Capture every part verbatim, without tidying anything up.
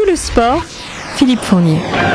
le sport, Philippe Fournier.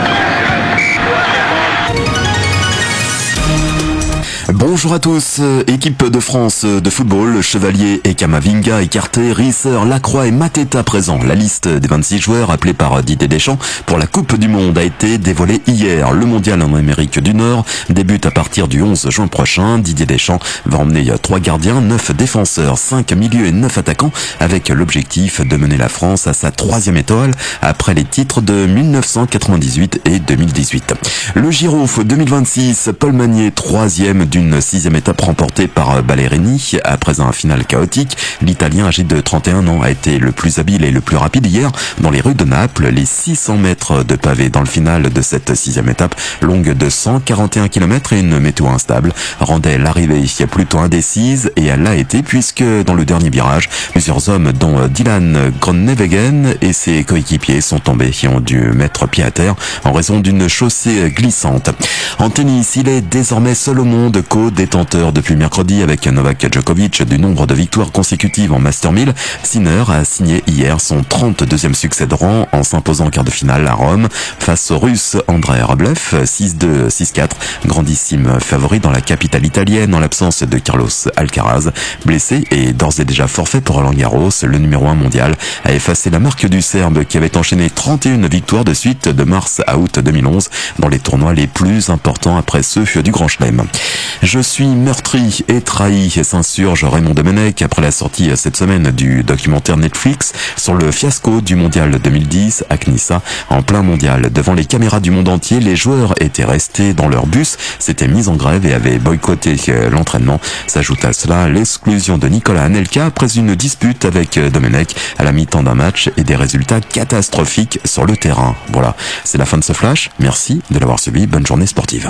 Bonjour à tous, équipe de France de football, Chevalier et Kamavinga écartés, Risser, Lacroix et Mateta présents. La liste des vingt-six joueurs appelés par Didier Deschamps pour la Coupe du Monde a été dévoilée hier. Le mondial en Amérique du Nord débute à partir du onze juin prochain. Didier Deschamps va emmener trois gardiens, neuf défenseurs, cinq milieux et neuf attaquants avec l'objectif de mener la France à sa troisième étoile après les titres de mille neuf cent quatre-vingt-dix-huit et deux mille dix-huit. Le Giro deux mille vingt-six, Paul Magnier, troisième d'une sixième étape remportée par Ballerini. Après un final chaotique, l'Italien âgé de trente et un ans a été le plus habile et le plus rapide hier dans les rues de Naples. Les six cents mètres de pavé dans le final de cette sixième étape, longue de cent quarante et un kilomètres et une météo instable, rendaient l'arrivée plutôt indécise, et elle l'a été puisque dans le dernier virage, plusieurs hommes dont Dylan Groenewegen et ses coéquipiers sont tombés et ont dû mettre pied à terre en raison d'une chaussée glissante. En tennis, il est désormais seul au monde co-détenteur depuis mercredi avec Novak Djokovic du nombre de victoires consécutives en Master mille. Sinner a signé hier son trente-deuxième succès de rang en s'imposant en quart de finale à Rome face au Russe Andrei Rublev, six deux, six quatre, grandissime favori dans la capitale italienne en l'absence de Carlos Alcaraz. Blessé et d'ores et déjà forfait pour Roland Garros, le numéro un mondial a effacé la marque du Serbe qui avait enchaîné trente et une victoires de suite de mars à août deux mille onze dans les tournois les plus importants après ceux du Grand Chelem. Je suis meurtri et trahi, s'insurge Raymond Domenech après la sortie cette semaine du documentaire Netflix sur le fiasco du mondial deux mille dix à Knissa. En plein mondial, devant les caméras du monde entier, les joueurs étaient restés dans leur bus, s'étaient mis en grève et avaient boycotté l'entraînement. S'ajoute à cela l'exclusion de Nicolas Anelka après une dispute avec Domenech à la mi-temps d'un match et des résultats catastrophiques sur le terrain. Voilà, c'est la fin de ce flash. Merci de l'avoir suivi. Bonne journée sportive.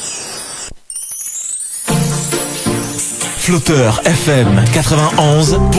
Flotteur F M quatre-vingt-onze pour